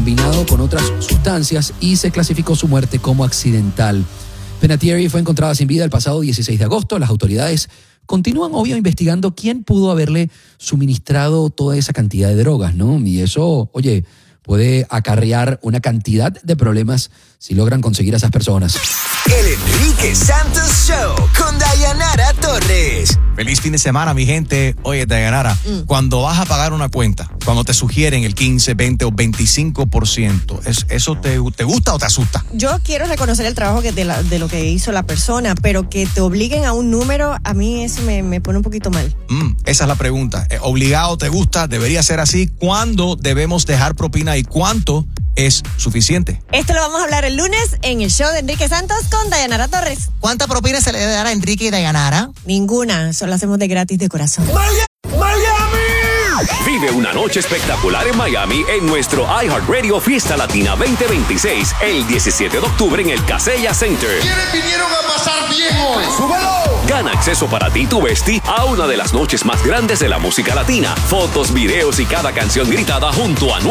combinado con otras sustancias y se clasificó su muerte como accidental. Penatieri fue encontrada sin vida el pasado 16 de agosto. Las autoridades continúan, obvio, investigando quién pudo haberle suministrado toda esa cantidad de drogas, ¿no? Y eso, oye, puede acarrear una cantidad de problemas si logran conseguir a esas personas. El Enrique Santos Show con Dayanara Torres. Feliz fin de semana, mi gente. Oye, Dayanara, cuando vas a pagar una cuenta, cuando te sugieren el 15, 20 o 25%, ¿eso te gusta o te asusta? Yo quiero reconocer el trabajo de lo que hizo la persona, pero que te obliguen a un número, a mí eso me pone un poquito mal. Esa es la pregunta. ¿Obligado te gusta? ¿Debería ser así? ¿Cuándo debemos dejar propina y cuánto es suficiente? Esto lo vamos a hablar el lunes en el show de Enrique Santos con Dayanara Torres. ¿Cuánta propina se le debe dar a Enrique y Dayanara? Ninguna, solo hacemos de gratis de corazón. Vive una noche espectacular en Miami en nuestro iHeartRadio Fiesta Latina 2026 el 17 de octubre en el Casella Center. ¿Quiénes vinieron a pasar bien hoy? ¡Súbelo! Gana acceso para ti y tu bestie a una de las noches más grandes de la música latina. Fotos, videos y cada canción gritada junto a